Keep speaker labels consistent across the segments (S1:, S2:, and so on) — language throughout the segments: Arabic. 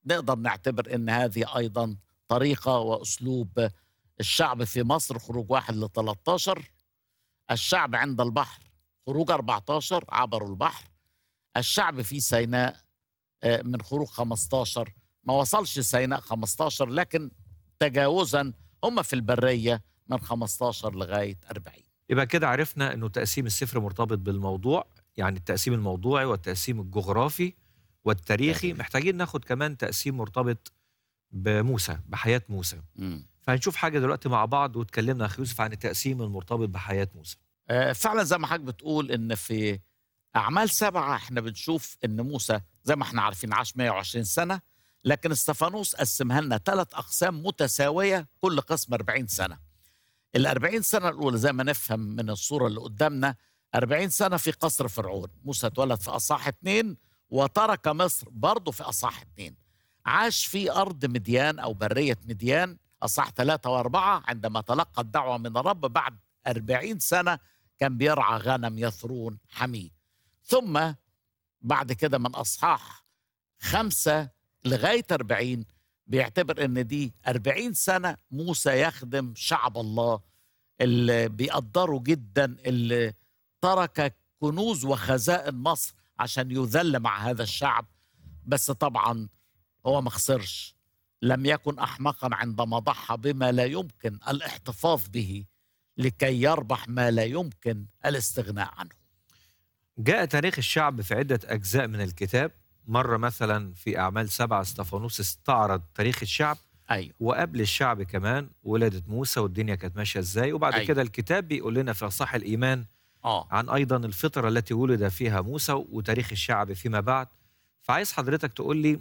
S1: نقدر نعتبر إن هذه أيضا طريقة وأسلوب الشعب في مصر. خروج 1 ل13. الشعب عند البحر خروج 14 عبروا البحر. الشعب في سيناء من خروج 15 ما وصلش سيناء 15، لكن تجاوزا هم في البرية من 15 لغاية 40.
S2: يبقى كده عرفنا انه تقسيم السفر مرتبط بالموضوع، يعني التقسيم الموضوعي والتقسيم الجغرافي والتاريخي.
S1: تاريخ.
S2: محتاجين ناخد كمان تقسيم مرتبط بموسى، بحياة موسى.
S1: مم.
S2: فهنشوف حاجة دلوقتي مع بعض، واتكلمنا أخي يوسف عن التقسيم المرتبط بحياة موسى.
S1: فعلا زي ما حضرتك بتقول إن في أعمال 7 احنا بنشوف إن موسى زي ما احنا عارفين عاش 120 سنة، لكن استفانوس قسمها لنا 3 أقسام متساوية، كل قسم 40 سنة. ال40 سنة الأولى زي ما نفهم من الصورة اللي قدامنا 40 سنة في قصر فرعون. موسى اتولد في أصحاح 2 وترك مصر برضه في أصحاح 2. عاش في أرض مديان أو برية مديان أصحاح 3 و4 عندما تلقى الدعوة من الرب. بعد 40 سنة كان بيرعى غنم يثرون حميه. ثم بعد كده من أصحاح 5 لغاية 40 بيعتبر ان دي 40 سنة موسى يخدم شعب الله اللي بيقدروا جدا، اللي ترك كنوز وخزائن مصر عشان يذل مع هذا الشعب. بس طبعا هو ما خسرش، لم يكن أحمقا عندما ضحى بما لا يمكن الاحتفاظ به لكي يربح ما لا يمكن الاستغناء عنه.
S2: جاء تاريخ الشعب في عدة أجزاء من الكتاب. مرة مثلا في أعمال 7 استفانوس استعرض تاريخ الشعب،
S1: أيوه.
S2: وقبل الشعب كمان ولادة موسى والدنيا كانت ماشية ازاي. وبعد
S1: أيوه.
S2: كده الكتاب بيقول لنا في أصحاح الإيمان عن أيضا الفترة التي ولد فيها موسى وتاريخ الشعب فيما بعد. فعايز حضرتك تقول لي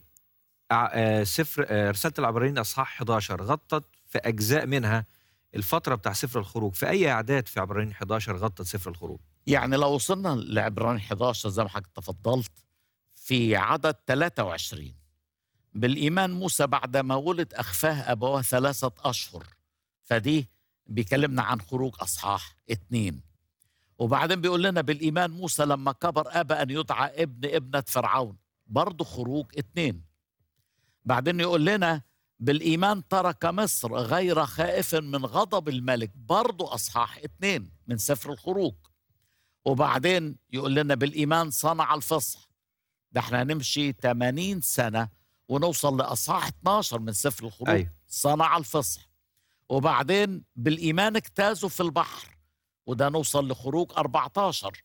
S2: سفر رسالة العبرانيين أصحاح 11 غطت في أجزاء منها الفترة بتاع سفر الخروج. في أي أعداد في عبرانيين 11 غطت سفر الخروج؟
S1: يعني لو وصلنا لعبراني 11 زي ما حضرتك تفضلت في عدد 23، بالإيمان موسى بعدما ولد أخفاه أبواه 3 أشهر. فدي بيكلمنا عن خروج أصحاح 2. وبعدين بيقول لنا بالإيمان موسى لما كبر أبى أن يدعى ابن ابنة فرعون، برضه خروج 2. بعدين يقول لنا بالإيمان ترك مصر غير خائف من غضب الملك، برضه أصحاح 2 من سفر الخروج. وبعدين يقول لنا بالإيمان صنع الفصح. ده احنا هنمشي 80 سنة ونوصل لأصحاح 12 من سفر الخروج.
S2: أيوه.
S1: صنع الفصح. وبعدين بالإيمان اجتازوا في البحر، وده نوصل لخروج 14.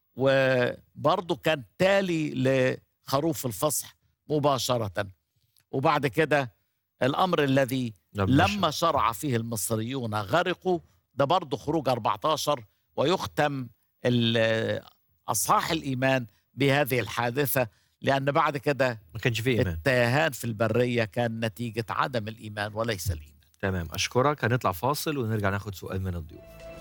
S1: وبرضه كان تالي لخروف الفصح مباشرة. وبعد كده الأمر الذي لما شرع فيه المصريون غرقوا، ده برضه خروج 14. ويختم أصحاح الإيمان بهذه الحادثة، لأن بعد كده
S2: ما كانش فيه إيمان.
S1: التيهان في البرية كان نتيجة عدم الإيمان وليس الإيمان.
S2: تمام، أشكرك. هنطلع فاصل ونرجع ناخد سؤال من الضيوف.